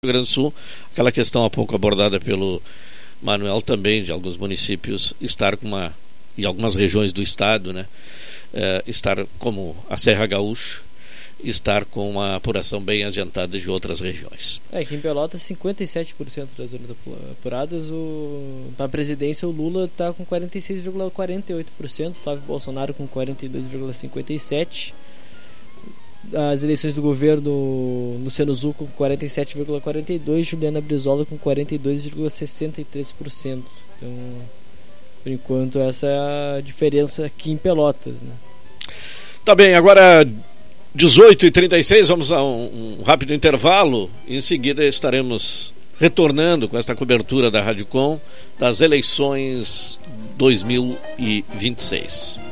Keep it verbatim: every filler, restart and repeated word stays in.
Rio Grande do Sul, aquela questão há pouco abordada pelo Manuel também, de alguns municípios estar com uma, e algumas regiões do estado, né, é, estar como a Serra Gaúcha, estar com uma apuração bem adiantada de outras regiões. É, aqui em Pelotas, cinquenta e sete por cento das zonas apuradas, o, na presidência o Lula está com quarenta e seis vírgula quarenta e oito por cento, Flávio Bolsonaro com quarenta e dois vírgula cinquenta e sete por cento, as eleições do governo Luciano Zucco com quarenta e sete vírgula quarenta e dois por cento, Juliana Brizola com quarenta e dois vírgula sessenta e três por cento. Então, por enquanto, essa é a diferença aqui em Pelotas, né? Tá bem, agora dezoito e trinta e seis, vamos a um, um rápido intervalo. Em seguida estaremos retornando com esta cobertura da Rádio Com das eleições dois mil e vinte e seis.